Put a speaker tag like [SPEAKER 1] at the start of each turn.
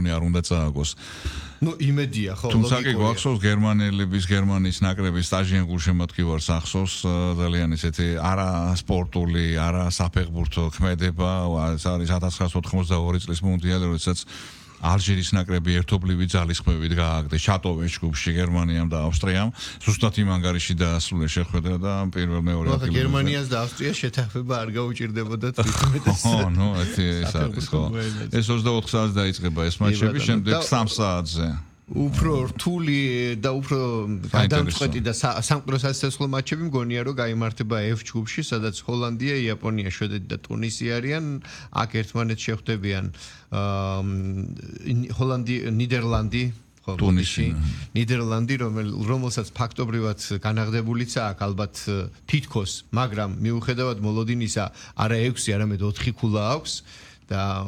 [SPEAKER 1] მგონი არ უნდა წააგოს.
[SPEAKER 2] ნუ იმედია ხო
[SPEAKER 1] თუმცა კი გვახსოვს გერმანიის ნაკრების სტაჟიან გულშემატკივარს ახსოვს ძალიან ესეთი არა სპორტული, არა საფეხბურთო ქმედება, ეს არის 1992 წლის მუნდიალი, როდესაც ალჟირის ნაკრები ერთობლივი ძალისხმევით გააგდეს ჩატოვეს ჯგუფში გერმანიამ და ავსტრიამ. ზუსტად იმ ანგარიში დაასრულეს შეხვედრა და პირველ მეორე ადგილზე.
[SPEAKER 2] გერმანიას და ავსტრიას შეთანხმება არ გაუჭირდებოდა თვითონაც.
[SPEAKER 1] ნუ ეს არის ხო. ეს 24 საათს დაიწყება ეს მაჩები, შემდეგ 3 საათზე.
[SPEAKER 2] უფრო რთული და უფრო გადამწყვეტი და სამყაროს ასწავლო მატჩები მგონია რომ გაიმართება F ჯგუფში, სადაც ჰოლანდია, იაპონია, შვედეთი და ტუნისი არიან. აქ ერთმანეთს შეხვდებიან ნიდერლანდი, ტუნისი, ნიდერლანდი, რომელსაც ფაქტობრივად განაღდებულიც აქვს ალბათ თითქოს, მაგრამ მიუხედავად მოლოდინისა არა 6, არამედ 4 ქულა აქვს და